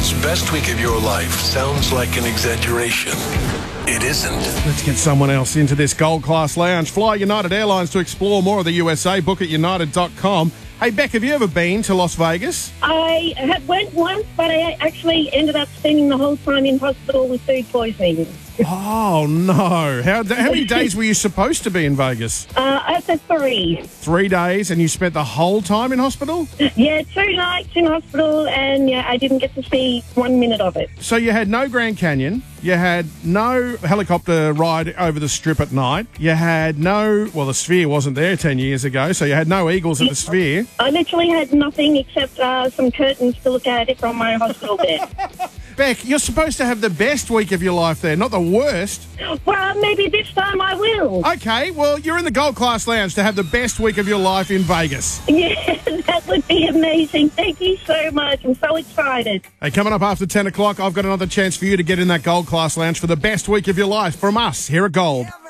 Gold's best week of your life sounds like an exaggeration. It isn't. Let's get someone else into this Gold Class Lounge. Fly United Airlines to explore more of the USA. Book at united.com. Hey, Beck, have you ever been to Las Vegas? I went once, but I actually ended up spending the whole time in hospital with food poisoning. Oh, no. How many days were you supposed to be in Vegas? I said 3. 3 days, and you spent the whole time in hospital? Yeah, 2 nights in hospital, and I didn't get to see 1 minute of it. So you had no Grand Canyon, you had no helicopter ride over the Strip at night, you had the Sphere wasn't there 10 years ago, so you had no Eagles at the Sphere. I literally had nothing except some curtains to look at it from my hospital bed. Beck, you're supposed to have the best week of your life there, not the worst. Well, maybe this time I will. Okay, well, you're in the Gold Class Lounge to have the best week of your life in Vegas. Yeah, that would be amazing. Thank you so much. I'm so excited. Hey, coming up after 10 o'clock, I've got another chance for you to get in that Gold Class Lounge for the best week of your life from us here at Gold.